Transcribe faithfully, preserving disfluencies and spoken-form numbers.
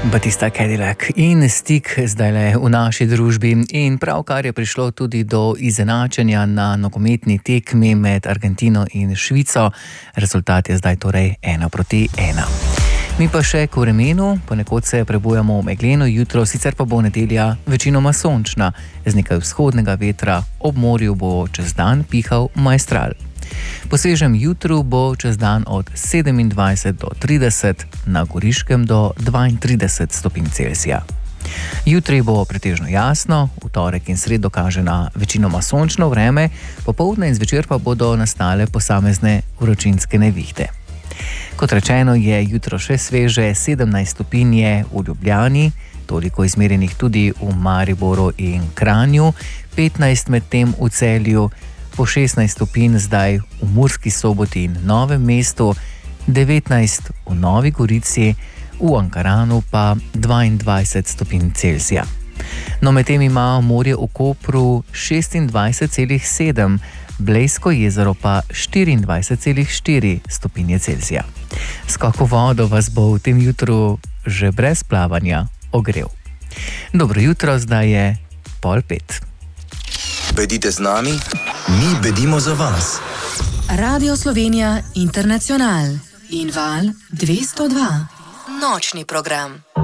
Batista Cadillac in stik zdaj le v naši družbi in pravkar je prišlo tudi do izenačenja na nogometni tekmi med Argentino in Švico. Rezultat je zdaj torej ena proti ena. Mi pa še k vremenu, ponekod se prebujamo v megleno jutro, sicer pa bo nedelja večinoma sončna, z nekaj vzhodnega vetra, ob morju bo čez dan pihal maestral. Po svežem jutru bo čez dan od sedemindvajset do trideset, na Goriškem do dvaintrideset stopinj Celzija. Jutri bo pretežno jasno, v torek in sredo kaže na večinoma sončno vreme, popoldne in zvečer pa bodo nastale posamezne vročinske nevihte. Kot rečeno, je jutro še sveže, sedemnajst stopinj je v Ljubljani, toliko izmerjenih tudi v Mariboru in Kranju, petnajst medtem v Celju, po šestnajst stopinj zdaj v Murski Soboti in Novem mestu, devetnajst v Novi Gorici, v Ankaranu pa dvaindvajset stopinj Celzija. No, medtem ima morje v Kopru šestindvajset celih sedem, Blejsko jezero pa štiriindvajset celih štiri stopinje Celzija. Skok v vodo vas bo v tem jutru že brez plavanja ogrel. Dobro jutro, zdaj je pol pet. Bedite z nami, mi bedimo za vas. Radio Slovenija Internacional in Val dvesto dva. Nočni program.